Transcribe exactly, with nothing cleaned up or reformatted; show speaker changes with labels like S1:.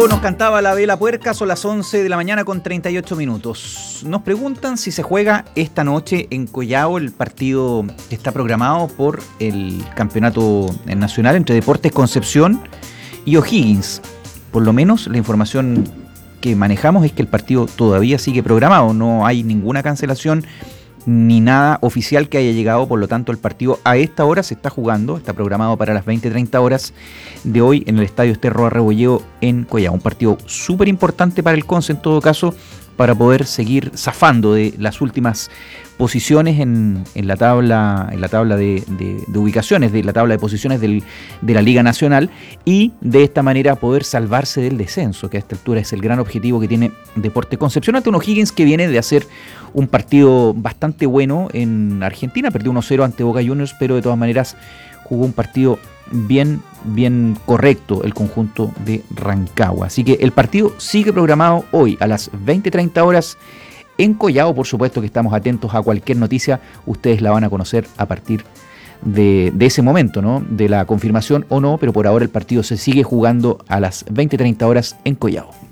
S1: Nico nos cantaba la vela puerca, son las once de la mañana con treinta y ocho minutos. Nos preguntan si se juega esta noche en Collao el partido que está programado por el campeonato nacional entre Deportes Concepción y O'Higgins. Por lo menos la información que manejamos es que el partido todavía sigue programado, no hay ninguna cancelación ni nada oficial que haya llegado, por lo tanto el partido a esta hora se está jugando, está programado para las veinte treinta horas de hoy en el Estadio Esterro Arrebolleo en Collao. Un partido súper importante para el Conce en todo caso, para poder seguir zafando de las últimas posiciones en, en la tabla, en la tabla de, de, de ubicaciones, de la tabla de posiciones del, de la Liga Nacional, y de esta manera poder salvarse del descenso, que a esta altura es el gran objetivo que tiene Deportes Concepción ante un O'Higgins que viene de hacer un partido bastante bueno en Argentina, perdió uno cero ante Boca Juniors, pero de todas maneras jugó un partido bien, bien correcto el conjunto de Rancagua. Así que el partido sigue programado hoy a las veinte treinta horas en Collao. Por supuesto que estamos atentos a cualquier noticia, ustedes la van a conocer a partir de, de ese momento, ¿no? De la confirmación o no, pero por ahora el partido se sigue jugando a las veinte treinta horas en Collao.